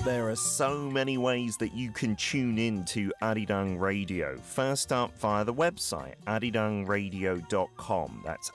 There are so many ways that you can tune in to Arirang Radio. First up, via the website, arirangradio.com. That's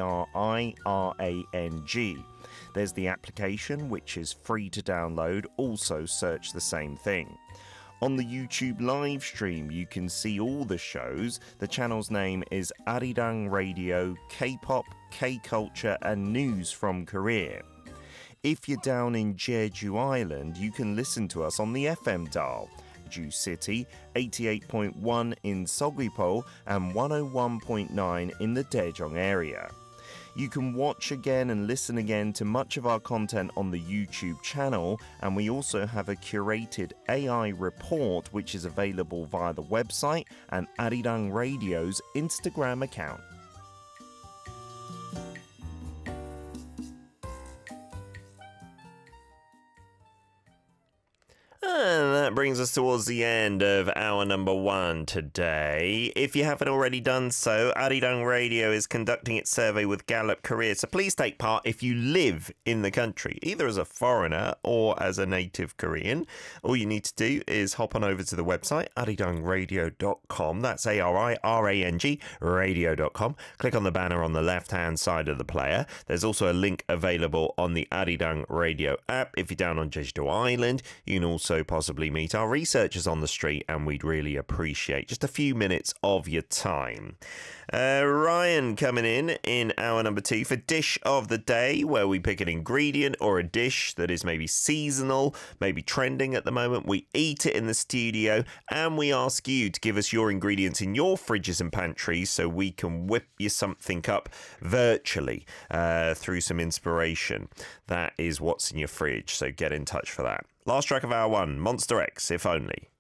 ARIRANG. There's the application, which is free to download. Also search the same thing. On the YouTube live stream, you can see all the shows. The channel's name is Arirang Radio, K-pop, K-culture and news from Korea. If you're down in Jeju Island, you can listen to us on the FM dial. Jeju City, 88.1 in Seogwipo and 101.9 in the Daejeong area. You can watch again and listen again to much of our content on the YouTube channel, and we also have a curated AI report which is available via the website and Arirang Radio's Instagram account. And that brings us towards the end of hour number 1 today. If you haven't already done so, Arirang Radio is conducting its survey with Gallup Korea, so please take part if you live in the country, either as a foreigner or as a native Korean. All you need to do is hop on over to the website, arirangradio.com. That's ARIRANG, radio.com. Click on the banner on the left-hand side of the player. There's also a link available on the Arirang Radio app. If you're down on Jeju Island, you can also possibly meet our researchers on the street, and we'd really appreciate just a few minutes of your time. Ryan coming in hour number 2 for Dish of the Day, where we pick an ingredient or a dish that is maybe seasonal, maybe trending at the moment. We eat it in the studio, and we ask you to give us your ingredients in your fridges and pantries so we can whip you something up virtually through some inspiration. That is what's in your fridge, so get in touch for that. Last track of hour 1, Monster X, If Only.